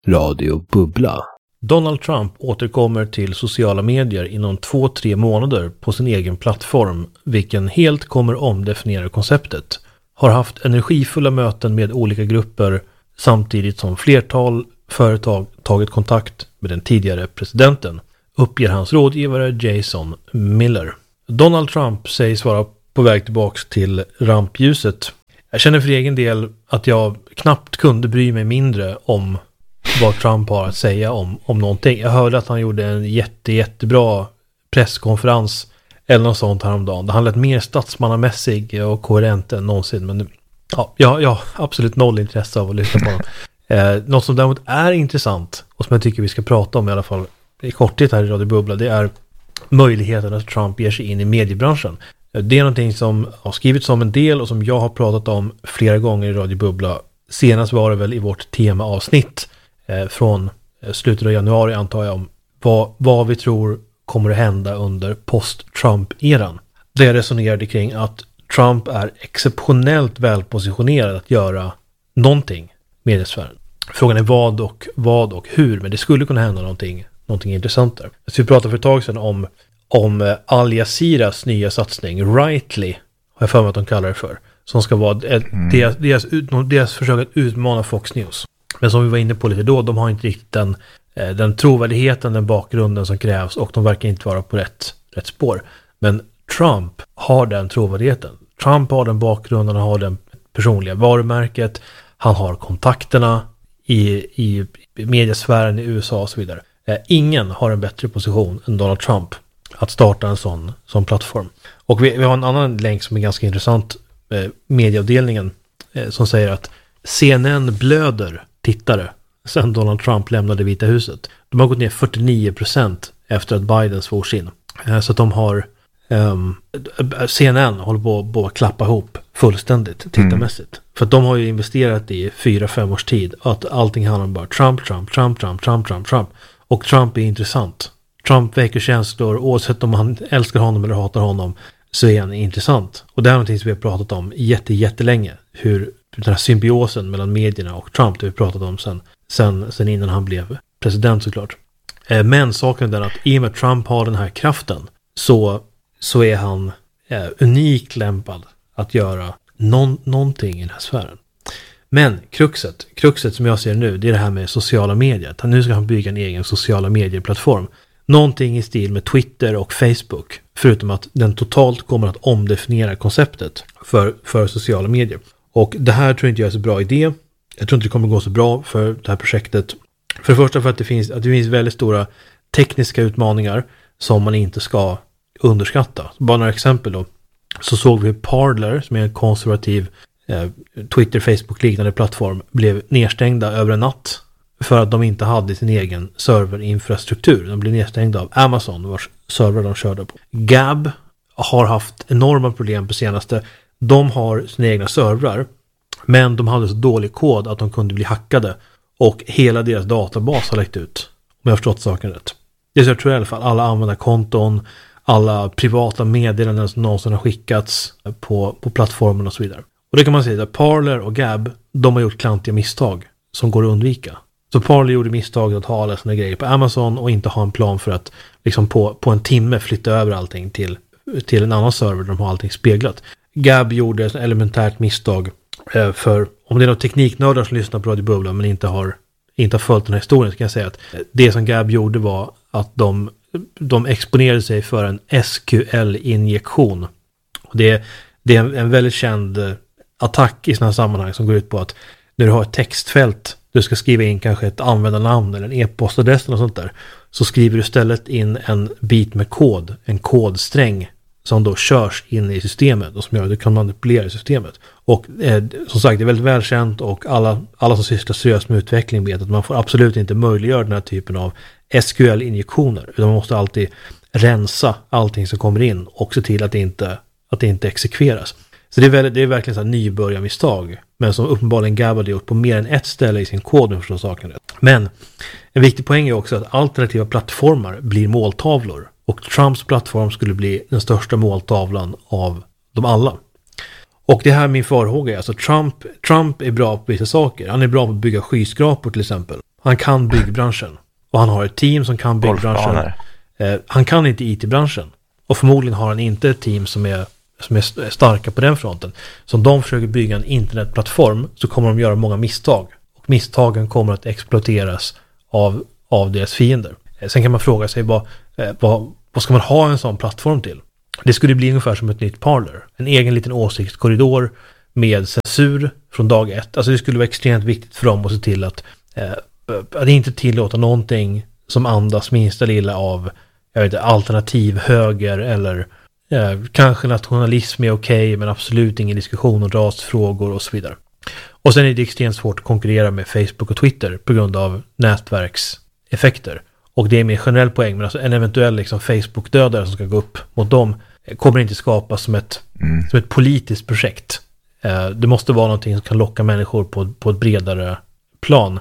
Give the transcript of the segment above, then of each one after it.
Radio Bubbla. Donald Trump återkommer till sociala medier inom 2-3 månader på sin egen plattform, vilken helt kommer omdefiniera konceptet. Har haft energifulla möten med olika grupper samtidigt som flertal företag tagit kontakt med den tidigare presidenten, uppger hans rådgivare Jason Miller. Donald Trump sägs vara på väg tillbaka till rampljuset. Jag känner för egen del att jag knappt kunde bry mig mindre om vad Trump har att säga om någonting. Jag hörde att han gjorde en jättebra presskonferens eller något sånt häromdagen. Han lät mer statsmannamässig och koherent än någonsin. Men jag har absolut noll intresse av att lyssna på honom. Något som däremot är intressant och som jag tycker vi ska prata om i alla fall i korthet här i Radio Bubbla, det är möjligheten att Trump ger sig in i mediebranschen. Det är någonting som har skrivits om en del och som jag har pratat om flera gånger i Radio Bubbla. Senast var det väl i vårt temaavsnitt från slutet av januari antar jag om vad vi tror kommer att hända under post-Trump-eran. Där jag resonerade kring att Trump är exceptionellt välpositionerad att göra någonting med det sfären. Frågan är vad och hur, men det skulle kunna hända någonting intressant där. Så vi pratade för ett tag sedan om Al Jazeeras nya satsning, Rightly, har jag för mig att de kallar det för, som ska vara deras försök att utmana Fox News. Men som vi var inne på lite då, de har inte riktigt den trovärdigheten, den bakgrunden som krävs och de verkar inte vara på rätt spår. Men Trump har den trovärdigheten. Trump har den bakgrunden, han har den personliga varumärket, han har kontakterna i mediesfären i USA och så vidare. Ingen har en bättre position än Donald Trump att starta en sån plattform. Och vi har en annan länk som är ganska intressant, medieavdelningen, som säger att CNN blöder tittare sedan Donald Trump lämnade Vita huset. De har gått ner 49% efter att Biden svors in. Så att de har CNN håller på att klappa ihop fullständigt tittarmässigt. För att de har ju investerat i 4-5 års tid att allting handlar om bara Trump. Och Trump är intressant. Trump väcker känslor oavsett om man älskar honom eller hatar honom, så är han intressant. Och det är någonting som vi har pratat om jättelänge. Hur den här symbiosen mellan medierna och Trump, det har vi pratat om sen innan han blev president såklart. Men saken är den att i och med att Trump har den här kraften så är han unikt lämpad att göra någonting i den här sfären. Men kruxet som jag ser nu, det är det här med sociala medier. Nu ska han bygga en egen sociala medieplattform. Någonting i stil med Twitter och Facebook, förutom att den totalt kommer att omdefiniera konceptet för sociala medier. Och det här tror inte jag är så bra idé. Jag tror inte det kommer gå så bra för det här projektet. För det första för att det finns väldigt stora tekniska utmaningar som man inte ska underskatta. Bara några exempel då. Så såg vi Parler, som är en konservativ Twitter, Facebook-liknande plattform, blev nedstängda över en natt för att de inte hade sin egen serverinfrastruktur. De blev nedstängda av Amazon, vars server de körde på. Gab har haft enorma problem på senaste. De har sina egna servrar, men de hade så dålig kod att de kunde bli hackade och hela deras databas har läckt ut, om jag har förstått saken rätt. Det tror jag i alla fall alla användarkonton, alla privata meddelanden som någonsin har skickats på plattformen och så vidare. Och det kan man säga att Parler och Gab, de har gjort klantiga misstag som går att undvika. Så Parler gjorde misstaget att ha alla sina grejer på Amazon och inte ha en plan för att liksom på en timme flytta över allting till en annan server där de har allting speglat. Gab gjorde ett elementärt misstag, för om det är några tekniknördar som lyssnar på Radio Bubbla men inte har följt den här historien, så kan jag säga att det som Gab gjorde var att de exponerade sig för en SQL-injektion. Och det är en väldigt känd attack i sådana här sammanhang som går ut på att när du har ett textfält, du ska skriva in kanske ett användarnamn eller en e-postadress och sånt där, så skriver du istället in en bit med kod, en kodsträng som då körs in i systemet och som gör att du kan manipulera systemet. Och som sagt, det är väldigt välkänt och alla som sysslar seriöst med utveckling vet att man får absolut inte möjliggöra den här typen av SQL-injektioner, utan man måste alltid rensa allting som kommer in och se till att det inte exekveras. Så det är verkligen så här nybörjarmisstag, men som uppenbarligen Gab hade gjort på mer än ett ställe i sin kod för saken rätt. Men en viktig poäng är också att alternativa plattformar blir måltavlor. Och Trumps plattform skulle bli den största måltavlan av dem alla. Och det här är min farhåga. Alltså Trump är bra på vissa saker. Han är bra på att bygga skyskrapor till exempel. Han kan byggbranschen. Och han har ett team som kan byggbranschen. Han kan inte IT-branschen. Och förmodligen har han inte ett team som är starka på den fronten. Så om de försöker bygga en internetplattform så kommer de göra många misstag. Och misstagen kommer att exploateras av deras fiender. Sen kan man fråga sig vad ska man ha en sån plattform till? Det skulle bli ungefär som ett nytt Parler. En egen liten åsiktskorridor med censur från dag ett. Alltså det skulle vara extremt viktigt för dem att se till att inte tillåta någonting som andas minsta lilla av alternativ höger eller kanske nationalism är okej, men absolut ingen diskussion om rasfrågor och så vidare. Och sen är det extremt svårt att konkurrera med Facebook och Twitter på grund av nätverkseffekter. Och det är mer generell poäng, men alltså en eventuell liksom Facebook-dödare som ska gå upp mot dem kommer inte skapas som ett politiskt projekt. Det måste vara någonting som kan locka människor på ett bredare plan.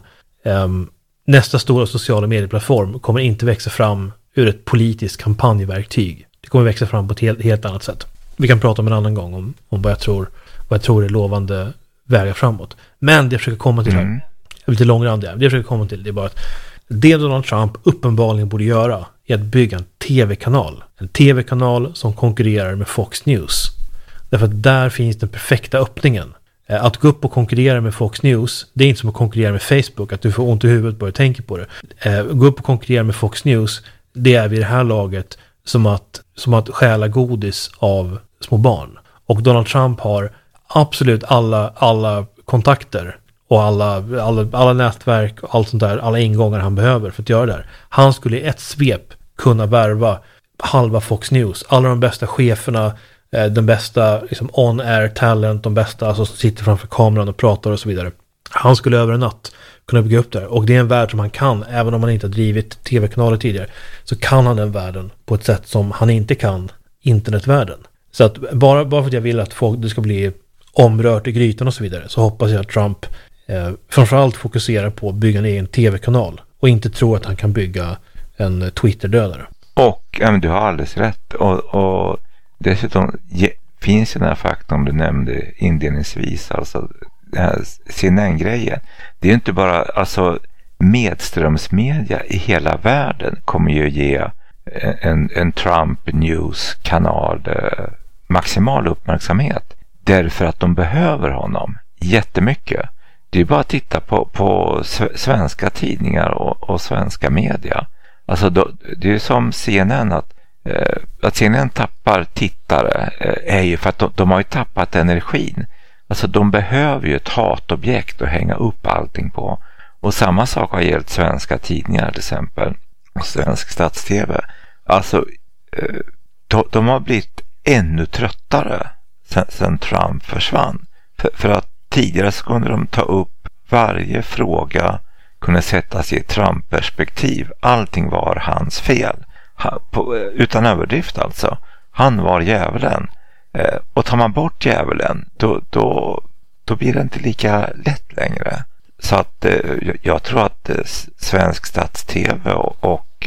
Nästa stora sociala medieplattform kommer inte växa fram ur ett politiskt kampanjverktyg. Det kommer växa fram på ett helt annat sätt. Vi kan prata om en annan gång om vad jag tror är lovande vägar framåt. Men det jag försöker komma till här, jag är lite långrandig, det jag försöker komma till, det är bara att det Donald Trump uppenbarligen borde göra är att bygga en tv-kanal. En tv-kanal som konkurrerar med Fox News. Därför att där finns den perfekta öppningen. Att gå upp och konkurrera med Fox News, det är inte som att konkurrera med Facebook, att du får ont i huvudet bara du tänker på det. Gå upp och konkurrera med Fox News, det är vid det här laget som att stjäla godis av små barn. Och Donald Trump har absolut alla kontakter och alla nätverk och allt sånt där, alla ingångar han behöver för att göra det här. Han skulle i ett svep kunna värva halva Fox News, alla de bästa cheferna, den bästa liksom on-air talent, de bästa alltså, som sitter framför kameran och pratar och så vidare. Han skulle över en natt kunna bygga upp det här. Och det är en värld som han kan, även om han inte har drivit tv-kanaler tidigare, så kan han den världen på ett sätt som han inte kan internetvärlden. Så att bara för att jag vill att det ska bli omrört i grytan och så vidare, så hoppas jag att Trump framförallt fokuserar på att bygga en egen tv-kanal och inte tror att han kan bygga en Twitter-dödare. Och du har alldeles rätt. Och dessutom finns ju den här faktorn du nämnde inledningsvis, alltså den här CNN-grejen. Det är ju inte bara, alltså medströmsmedia i hela världen kommer ju ge en Trump News-kanal maximal uppmärksamhet därför att de behöver honom jättemycket. Det är bara att titta på svenska tidningar och svenska media. Alltså det är ju som CNN att CNN tappar tittare är ju för att de har ju tappat energin. Alltså de behöver ju ett hatobjekt att hänga upp allting på. Och samma sak har gällt svenska tidningar till exempel. Och svensk stats-tv. Alltså de har blivit ännu tröttare sen Trump försvann. För att tidigare så kunde de ta upp varje fråga, kunde sättas i ett Trump-perspektiv. Allting var hans fel. Utan överdrift alltså. Han var djävulen. Och tar man bort djävulen då blir det inte lika lätt längre. Så att jag tror att svensk stats-tv och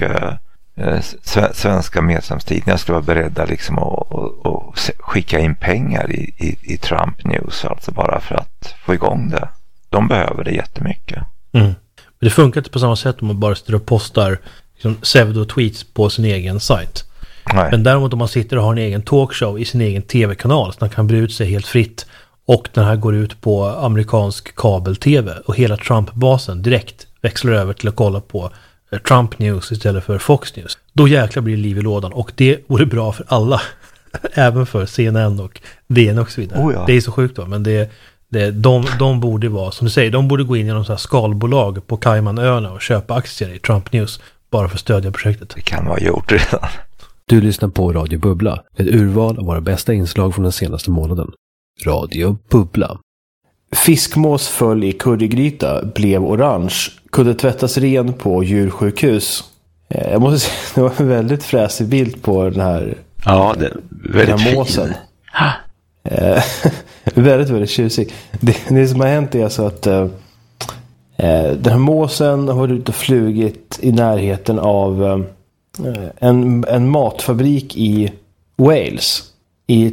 svenska medlemstidningar skulle vara beredda liksom att skicka in pengar i Trump News, alltså bara för att få igång det. De behöver det jättemycket. Men det funkar inte på samma sätt om man bara sitter och postar liksom pseudo-tweets på sin egen sajt. Nej. Men däremot om man sitter och har en egen talkshow i sin egen tv-kanal så man kan bre ut sig helt fritt och den här går ut på amerikansk kabel-tv och hela Trump-basen direkt växlar över till att kolla på Trump News istället för Fox News. Då jäkla blir det liv i lådan och det vore bra för alla. Även för CNN och DN och så vidare. Oh ja. Det är så sjukt då, men de borde vara, som du säger, de borde gå in i någon sån här skalbolag på Caymanöarna och köpa aktier i Trump News bara för att stödja projektet. Det kan vara gjort redan. Du lyssnar på Radio Bubbla, ett urval av våra bästa inslag från den senaste månaden. Radio Bubbla. Fiskmås föll i currygryta, blev orange, kunde tvättas ren på djursjukhus. Jag måste säga, det var en väldigt fräsig bild på den här, den här måsen. Väldigt, väldigt tjusig. Det som har hänt är alltså att den här måsen har varit ute och flugit i närheten av en matfabrik i Wales, i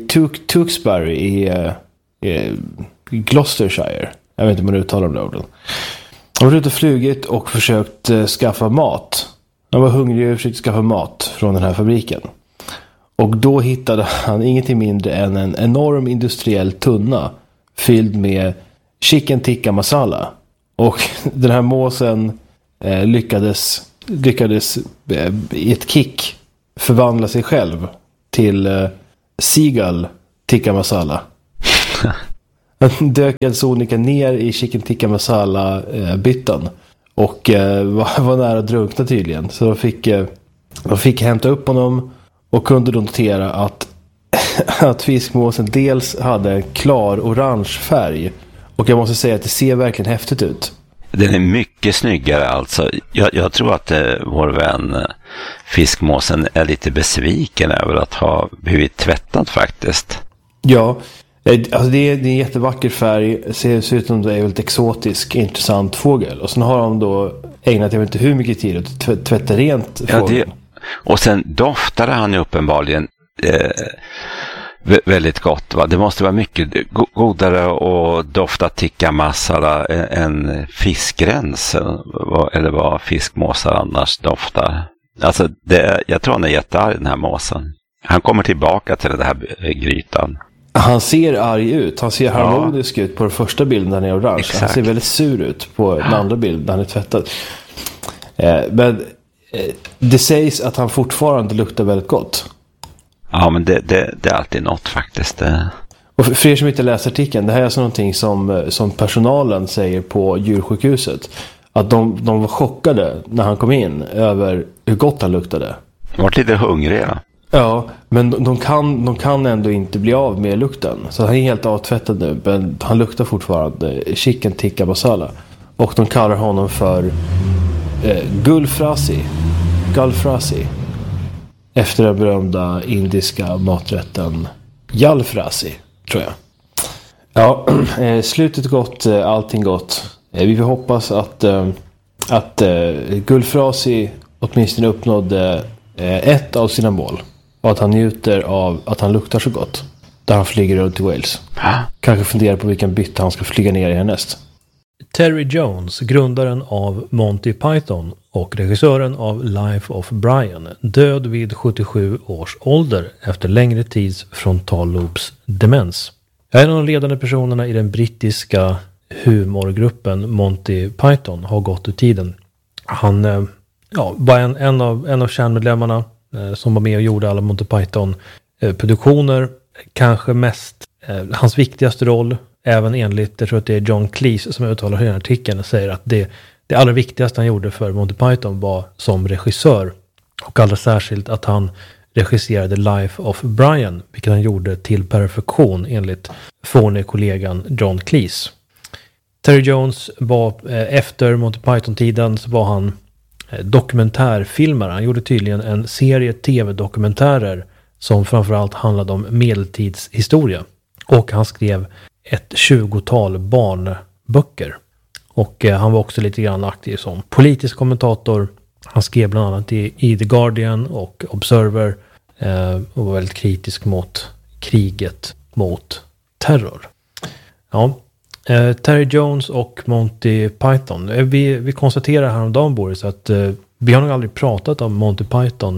Tewkesbury i Gloucestershire. Jag vet inte om man uttalar de orden. Han var ute och flugit och försökt skaffa mat. Han var hungrig och försökte skaffa mat från den här fabriken. Och då hittade han ingenting mindre än en enorm industriell tunna fylld med chicken tikka masala. Och den här måsen lyckades i ett kick förvandla sig själv till seagull tikka masala. Han dök sonika ner i chicken tikka masala bytten och var nära att drunkna tydligen. Så de fick hämta upp honom och kunde då notera att fiskmåsen dels hade en klar orange färg. Och jag måste säga att det ser verkligen häftigt ut. Den är mycket snyggare alltså. Jag tror att vår vän fiskmåsen är lite besviken över att ha blivit tvättad faktiskt. Ja, alltså det är en jättevacker färg. Ser ut som det är väldigt exotisk, intressant fågel. Och sen har de då ägnat jag vet inte hur mycket tid att tvätta rent fågeln. Ja, och sen doftade han ju uppenbarligen väldigt gott. Va? Det måste vara mycket godare att dofta tikka masala än fiskrens eller vad fiskmåsar annars doftar. Alltså jag tror han är jättearg den här måsen. Han kommer tillbaka till den här grytan. Han ser arg ut. Han ser harmonisk ut på den första bilden där han är orange. Exakt. Han ser väldigt sur ut på den andra bilden där han är tvättad. Men det sägs att han fortfarande luktar väldigt gott. Ja, men det är alltid något faktiskt. Och för er som inte läser artikeln, det här är alltså någonting som personalen säger på djursjukhuset. Att de var chockade när han kom in över hur gott han luktade. De var lite hungriga. Ja, men de kan ändå inte bli av med lukten. Så han är helt avtvättad nu, men han luktar fortfarande chicken tikka masala. Och de kallar honom för Gulfrasi. Efter den berömda indiska maträtten Jalfrasi, tror jag. Ja, slutet gott, allting gott. Vi får hoppas att Gulfrasi åtminstone uppnådde ett av sina mål. Och att han njuter av att han luktar så gott. Där han flyger runt i Wales. Kanske funderar på vilken bytte han ska flyga ner i härnäst. Terry Jones, grundaren av Monty Python och regissören av Life of Brian, död vid 77 års ålder efter längre tids frontallobs demens. En av de ledande personerna i den brittiska humorgruppen Monty Python har gått ur tiden. Han var en av kärnmedlemmarna som var med och gjorde alla Monty Python-produktioner. Kanske mest hans viktigaste roll, även enligt, jag tror att det är John Cleese som uttalar i den här artikeln, säger att det allra viktigaste han gjorde för Monty Python var som regissör. Och allra särskilt att han regisserade Life of Brian, vilket han gjorde till perfektion enligt kollegan John Cleese. Terry Jones var efter Monty Python-tiden så var han dokumentärfilmare. Han gjorde tydligen en serie tv-dokumentärer som framförallt handlade om medeltidshistoria. Och han skrev ett 20-tal barnböcker. Och han var också lite grann aktiv som politisk kommentator. Han skrev bland annat i The Guardian och Observer och var väldigt kritisk mot kriget mot terror. Ja, Terry Jones och Monty Python. Vi konstaterar häromdagen, Boris, att vi har nog aldrig pratat om Monty Python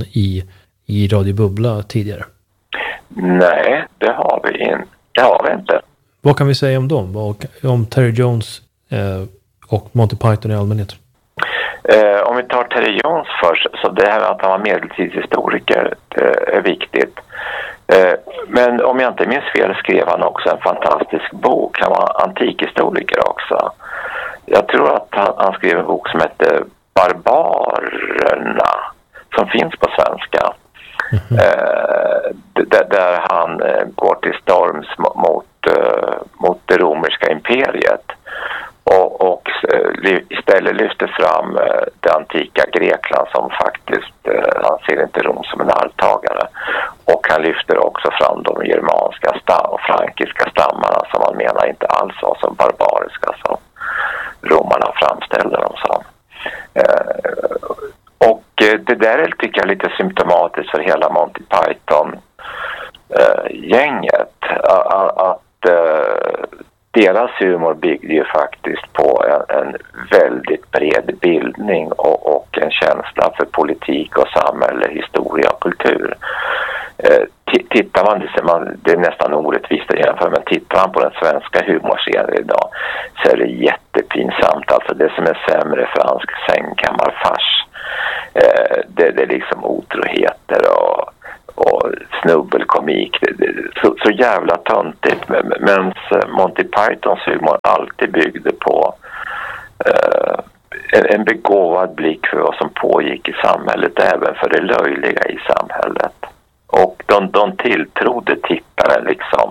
i Radio Bubbla tidigare. Nej, det har vi inte. Vad kan vi säga om dem? Om Terry Jones och Monty Python i allmänhet? Om vi tar Terry Jones först, så det här att han var medeltidshistoriker är viktigt. Men om jag inte minns fel skrev han också en fantastisk bok. Han var antikhistoriker också. Jag tror att han skrev en bok som heter Barbarerna, som finns på svenska. Där han går till storms mot det romerska imperiet och istället lyfter fram det antika Grekland som faktiskt, han ser inte Rom som en arvtagare, och han lyfter också fram de germanska och frankiska stammarna som man menar inte alls var så barbariska som romarna framställde dem som. Och det där tycker jag är lite symptomatiskt för hela Monty Python gänget, att deras humor byggde ju faktiskt på en väldigt bred bildning och en känsla för politik och samhälle, historia och kultur. Tittar man, det är nästan orättvist att jämföra, men tittar man på den svenska humorscenen idag så är det jättepinsamt. Alltså det som är sämre fransk sängkammarfars. Det är liksom otroheter och snubbelkomik. Så jävla töntigt. Men Monty Pythons humor alltid byggde på en begåvad blick för vad som pågick i samhället, även för det löjliga i samhället. Och de tilltrodde tittaren liksom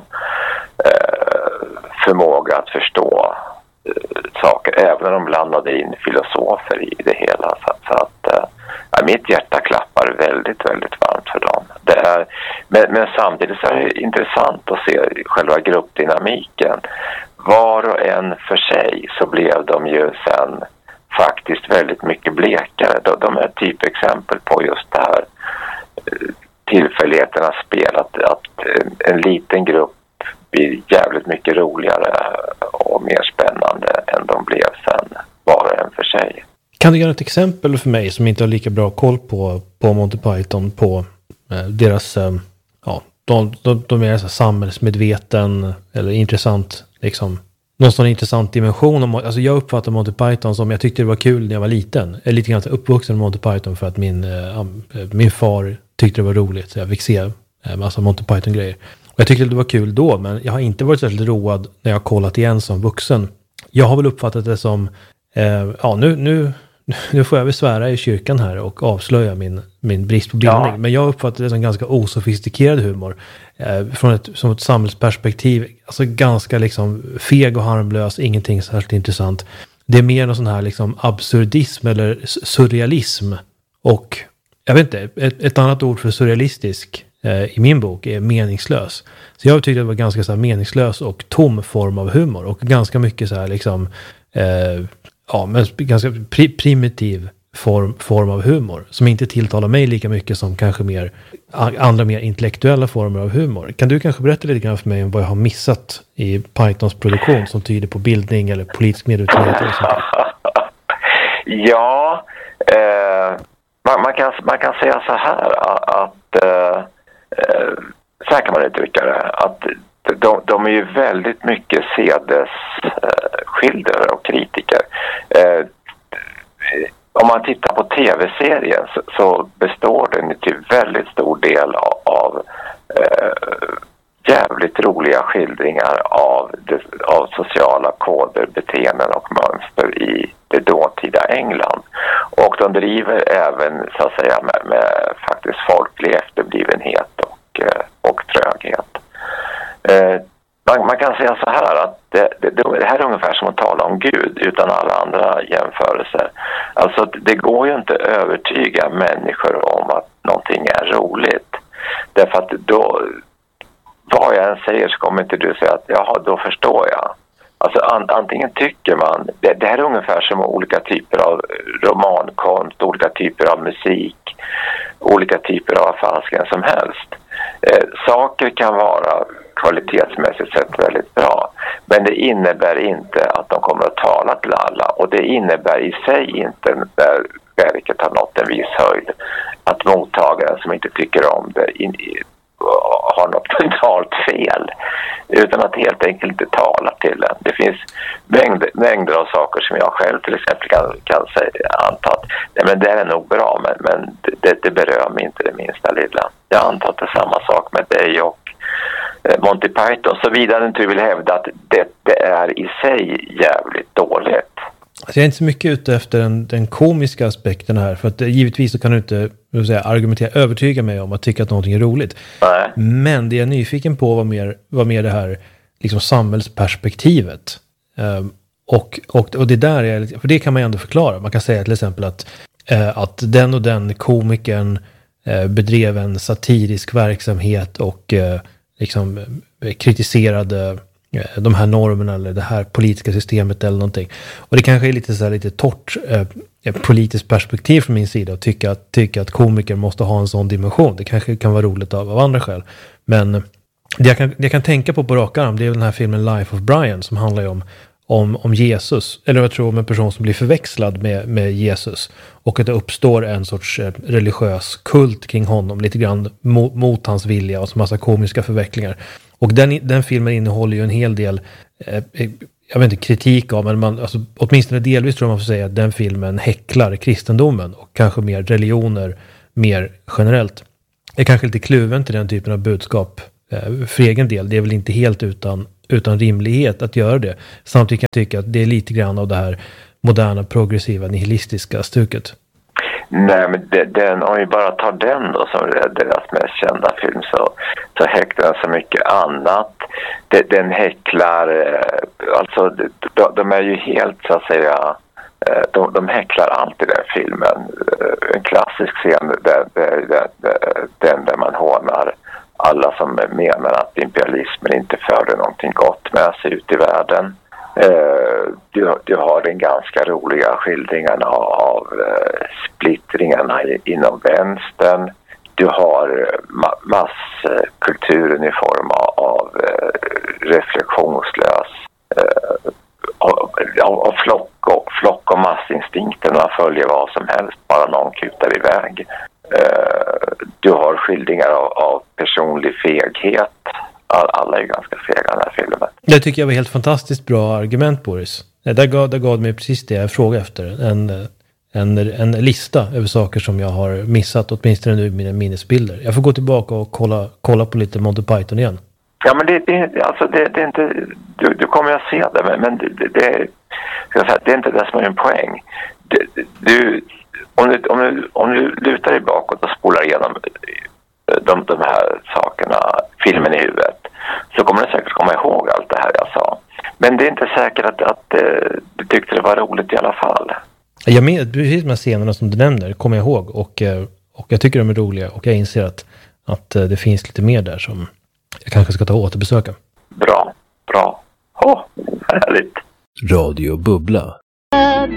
förmåga att förstå saker, även när de blandade in filosofer i det hela. Så att mitt hjärta klappar väldigt, väldigt varmt för dem. Det är, men samtidigt så är det intressant att se själva gruppdynamiken. Var och en för sig så blev de ju sen faktiskt väldigt mycket blekare. De är typexempel på just det här tillfälligheternas spel, att en liten grupp blir jävligt mycket roligare och mer spännande än de blev sen var och en för sig. Kan du göra ett exempel för mig som inte har lika bra koll på Monty Python, på deras de är så samhällsmedveten eller intressant, liksom någon sån intressant dimension. Alltså jag uppfattar Monty Python som, jag tyckte det var kul när jag var liten. Jag är lite grann uppvuxen med Monty Python för att min far tyckte det var roligt, så jag fick se massa Monty Python-grejer. Och jag tyckte det var kul då, men jag har inte varit särskilt road när jag har kollat igen som vuxen. Jag har väl uppfattat det som nu får jag väl svära i kyrkan här och avslöja min brist på bildning. Ja. Men jag uppfattar det som ganska osofistikerad humor. Som ett samhällsperspektiv. Alltså ganska liksom feg och harmlös, ingenting särskilt intressant. Det är mer någon sån här liksom absurdism eller surrealism. Och jag vet inte, ett annat ord för surrealistisk i min bok är meningslös. Så jag tyckte det var ganska så här meningslös och tom form av humor. Och ganska mycket så här liksom men ganska primitiv form av humor som inte tilltalar mig lika mycket som kanske andra mer intellektuella former av humor. Kan du kanske berätta lite grann för mig om vad jag har missat i Pythons produktion som tyder på bildning eller politisk medvetenhet eller sånt där? Ja, man kan säga så här att så här kan man uttrycka det, att de är ju väldigt mycket sedesskildrare och kritiker. Om man tittar på tv-serien så består den till väldigt stor del av jävligt roliga skildringar av sociala koder, beteenden och mönster i det dåtida England. Och de driver även så att säga med faktiskt folklig efterblivenhet och tröghet. Man kan säga så här att det här är ungefär som att tala om Gud utan alla andra jämförelser. Alltså det går ju inte att övertyga människor om att någonting är roligt. Därför att då, vad jag än säger så kommer inte du säga att jaha, då förstår jag. Alltså antingen tycker man, det här är ungefär som olika typer av romankonst, olika typer av musik, olika typer av falsken som helst. Saker kan vara kvalitetsmässigt sett väldigt bra, men det innebär inte att de kommer att tala till alla, och det innebär i sig inte, när verket har nått en viss höjd, att mottagaren som inte tycker om det har något totalt fel, utan att helt enkelt inte tala till den. Det finns mängder av saker som jag själv till exempel kan säga, anta att nej, men det är nog bra, men det berör mig inte det minsta lilla. Jag antar att det är samma sak med dig och Monty Python, så vidare inte vill hävda att det är i sig jävligt dåligt. Jag är inte så mycket ute efter den komiska aspekten här, för att givetvis så kan du inte övertyga mig om att tycka att någonting är roligt. Nej. Men det jag är nyfiken på var mer det här liksom samhällsperspektivet. Och det där för det kan man ju ändå förklara. Man kan säga till exempel att den och den komikern bedrev en satirisk verksamhet och liksom kritiserade de här normerna eller det här politiska systemet eller någonting. Och det kanske är lite torrt politiskt perspektiv från min sida att tycka att komiker måste ha en sån dimension. Det kanske kan vara roligt av andra skäl. Men Det jag kan tänka på rak arm, det är den här filmen Life of Brian som handlar ju om Jesus. Eller jag tror om en person som blir förväxlad med Jesus. Och att det uppstår en sorts religiös kult kring honom. Lite grann mot hans vilja och så massa komiska förvecklingar. Och den filmen innehåller ju en hel del, jag vet inte, kritik av, men alltså, åtminstone delvis tror jag man får säga att den filmen häcklar kristendomen. Och kanske mer religioner mer generellt. Jag är kanske lite kluven till den typen av budskap för egen del. Det är väl inte helt utan rimlighet att göra det. Samtidigt kan jag tycka att det är lite grann av det här moderna, progressiva, nihilistiska stuket. Nej, men om vi bara tar den då som är deras mest kända film, så häcklar den så mycket annat. Den häcklar, alltså de är ju helt så att säga, de häcklar allt i den filmen. En klassisk scen där man hånar alla som menar att imperialismen inte förde någonting gott med sig ut i världen. Du har den ganska roliga skildringarna av splittringarna inom vänstern. Du har masskulturen i form av reflektionslös av flock och massinstinkten. Man följer vad som helst, bara någon kutar iväg. Du har skildringar av personlig feghet. Alla är ganska fega i den här filmen. Det tycker jag var helt fantastiskt bra argument, Boris. Där gav mig precis det jag frågade efter. En lista över saker som jag har missat, åtminstone nu i mina minnesbilder. Jag får gå tillbaka och kolla på lite Monty Python igen. Ja, men det är inte... Du kommer att se det, men det är inte det som är en poäng. Om du lutar dig bakåt och spolar igenom de här sakerna, filmen i huvudet, så kommer du säkert komma ihåg allt det här jag sa. Men det är inte säkert att du tyckte det var roligt i alla fall. Jag med, precis de här scenerna som du nämner kommer jag ihåg, och jag tycker de är roliga, och jag inser att det finns lite mer där som jag kanske ska ta återbesöka. Bra. Härligt. Radio Bubbla.